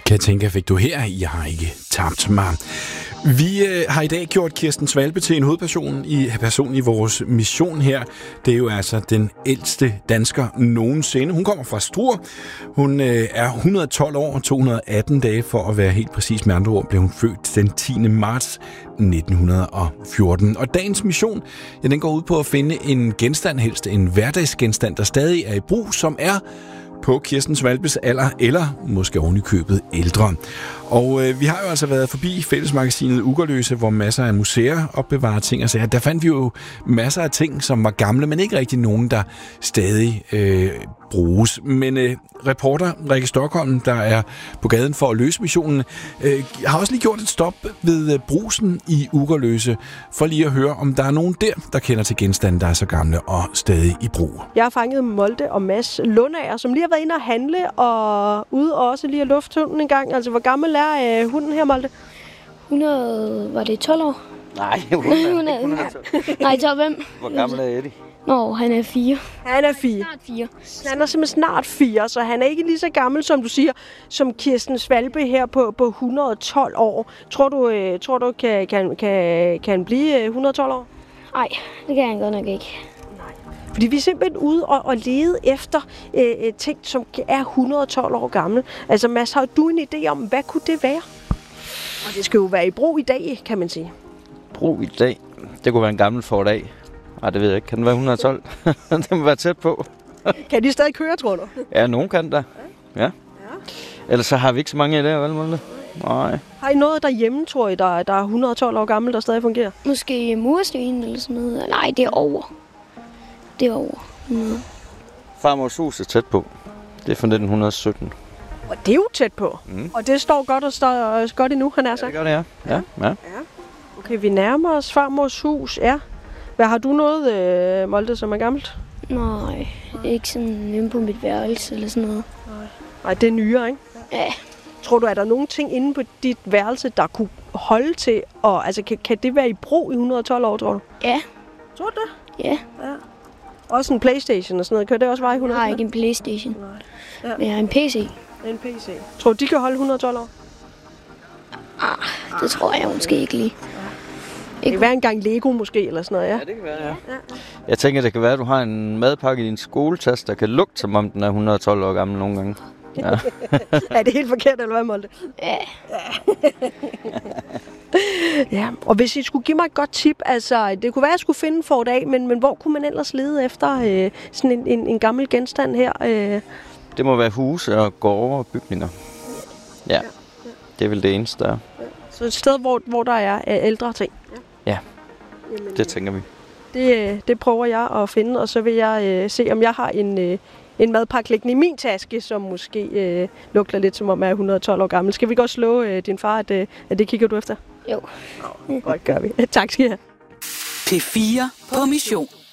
Kan jeg tænke, fik du her? Jeg har ikke tabt mig. Vi har i dag gjort Kirsten Svalbe til en hovedperson i vores mission her. Det er jo altså den ældste dansker nogensinde. Hun kommer fra Struer. Hun er 112 år og 218 dage, for at være helt præcis. Med andre ord blev hun født den 10. marts 1914. Og dagens mission, ja, den går ud på at finde en genstand, helst en hverdagsgenstand, der stadig er i brug, som er på Kirsten Svalbes alder, eller måske oven i købet ældre. Og vi har jo altså været forbi fællesmagasinet Ugerløse, hvor masser af museer opbevarer ting og sager. Der fandt vi jo masser af ting, som var gamle, men ikke rigtig nogen, der stadig bruges. Men reporter Rikke Stockholm, der er på gaden for at løse missionen, har også lige gjort et stop ved Brugsen i Ugerløse, for lige at høre, om der er nogen der kender til genstande, der er så gamle og stadig i brug. Jeg har fanget Molde og Mads Lundager, som lige har været inde og handle, og ude også lige at lufte hunden en gang. Altså, hvor gammel er hunden her, Molde? 100, var det 12 år? Nej, 100. Nej, 12 hvem? Hvor gammel er Eddie? Nå, han er 4. Han er 4. Snart 4. Han er simpelthen snart 4, så han er ikke lige så gammel, som du siger, som Kirsten Svalbe her på 112 år. Tror du kan blive 112 år? Nej, det kan han godt nok ikke. Fordi vi er simpelthen ude og lede efter ting, som er 112 år gamle. Altså Mads, har du en idé om, hvad kunne det være? Og det skal jo være i brug i dag, kan man sige. Brug i dag? Det kunne være en gammel Ford A. Nej, det ved jeg ikke. Kan den være 112? Det må være tæt på. Kan de stadig køre, tror du? Ja, nogen kan da. Ja. Ellers så har vi ikke så mange i det, vel, Molde? Nej. Har I noget derhjemme, tror I, der er 112 år gammel, der stadig fungerer? Måske mursten eller sådan noget. Nej, det er over. Det er over. Farmors hus er tæt på. Det er fra 1917. Og det er jo tæt på. Og det står godt og står godt endnu, han er sagt. Ja, det gør det, ja. Okay, vi nærmer os farmors hus, ja. Hvad har du noget, Molde, som er gammelt? Nej, ikke sådan inde på mit værelse eller sådan noget. Nej, det er nyere, ikke? Ja. Tror du, er der nogle ting inde på dit værelse, der kunne holde til, og altså kan det være i brug i 112 år, tror du? Ja. Tror du det? Ja. Også en PlayStation og sådan noget, kan det også være i 112 år? Jeg har ikke en PlayStation. Nej. Ja. Men jeg har en PC. En PC. Tror du, de kan holde 112 år? Det tror jeg måske ikke lige. Det kan være en gang Lego måske, eller sådan noget, ja? Ja, det kan være, ja. Jeg tænker, det kan være, at du har en madpakke i din skoletaske, der kan lugte, som om den er 112 år gammel nogle gange. Ja. Er det helt forkert, eller hvad, Molde? Ja. Ja, og hvis I skulle give mig et godt tip, altså, det kunne være, at jeg skulle finde Ford A, men hvor kunne man ellers lede efter sådan en gammel genstand her? Det må være huse og gårde og bygninger. Ja, det er vel det eneste, der er. Så et sted, hvor der er ældre ting? Ja, det tænker vi. Det prøver jeg at finde, og så vil jeg se, om jeg har en madpakke liggende i min taske, som måske lugter lidt, som om jeg er 112 år gammel. Skal vi godt slå din far, at det kigger du efter? Jo. Godt gør vi. Tak skal I have. P4 på mission.